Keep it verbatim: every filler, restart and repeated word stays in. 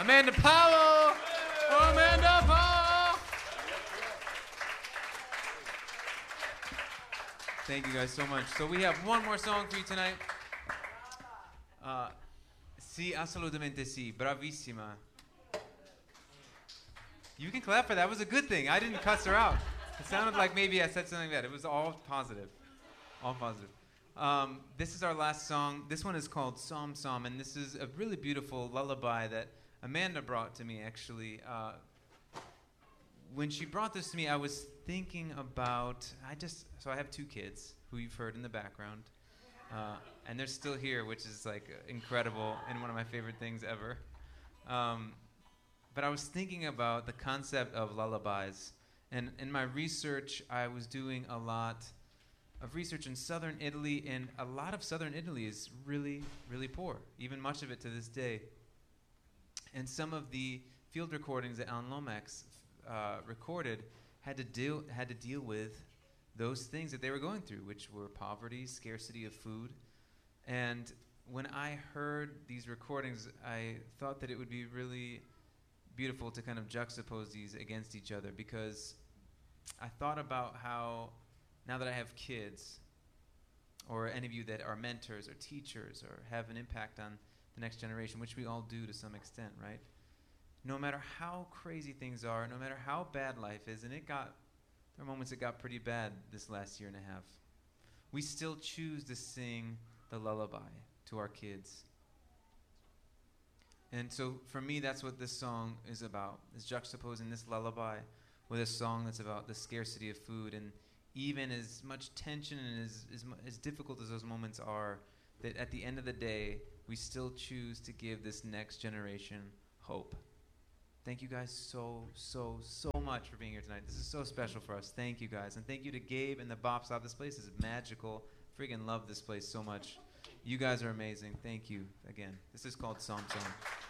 Amanda Powell. Amanda Powell. Thank you guys so much. So we have one more song for you tonight. Uh, sì, assolutamente sì. Bravissima. You can clap for that. That was a good thing. I didn't cuss her out. It sounded like maybe I said something bad. It was all positive. All positive. Um, this is our last song. This one is called Psalm Psalm, and this is a really beautiful lullaby that Amanda brought to me, actually. Uh, when she brought this to me, I was thinking about, I just, so I have two kids who you've heard in the background, uh, and they're still here, which is like incredible and one of my favorite things ever. Um, but I was thinking about the concept of lullabies, and in my research, I was doing a lot of research in southern Italy, and a lot of southern Italy is really, really poor, even much of it to this day. And some of the field recordings that Alan Lomax uh, recorded had to deal had to deal with those things that they were going through, which were poverty, scarcity of food. And when I heard these recordings, I thought that it would be really beautiful to kind of juxtapose these against each other, because I thought about how, now that I have kids, or any of you that are mentors or teachers or have an impact on the next generation, which we all do to some extent, right? No matter how crazy things are, no matter how bad life is, and it got, there are moments it got pretty bad this last year and a half, we still choose to sing the lullaby to our kids. And so for me, that's what this song is about, is juxtaposing this lullaby with a song that's about the scarcity of food. And even as much tension and as, as, as difficult as those moments are, that at the end of the day, we still choose to give this next generation hope. Thank you guys so, so, so much for being here tonight. This is so special for us. Thank you guys. And thank you to Gabe and the Bop Stop. This place is magical. Freaking love this place so much. You guys are amazing. Thank you again. This is called Psalm Song.